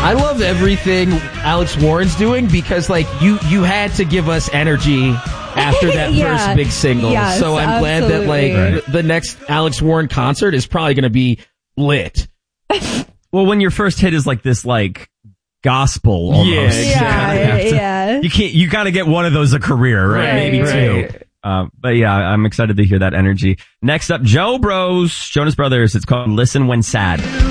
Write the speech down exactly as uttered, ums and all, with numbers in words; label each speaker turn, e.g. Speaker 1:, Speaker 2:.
Speaker 1: I love everything Alex Warren's doing because, like, you, you had to give us energy after that
Speaker 2: Yeah.
Speaker 1: first big single.
Speaker 2: Yes,
Speaker 1: so I'm glad that, like,
Speaker 2: absolutely.
Speaker 1: the next Alex Warren concert is probably going to be lit.
Speaker 3: Well, when your first hit is like this, like, gospel almost.
Speaker 1: Yeah,
Speaker 3: you
Speaker 1: exactly.
Speaker 3: kinda have to-
Speaker 2: Yeah.
Speaker 3: You can't, you gotta get one of those a career, right?
Speaker 1: Right,
Speaker 3: Maybe
Speaker 1: right.
Speaker 3: two. Uh, but yeah, I'm excited to hear that energy. Next up, Joe Bros, Jonas Brothers. It's called Listen When Sad.